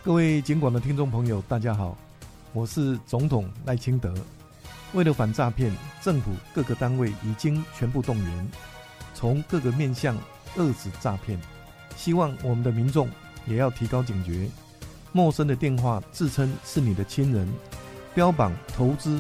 各位警广的听众朋友，大家好，我是总统赖清德。为了反诈骗，政府各个单位已经全部动员，从各个面向遏止诈骗。希望我们的民众也要提高警觉，陌生的电话自称是你的亲人，标榜投资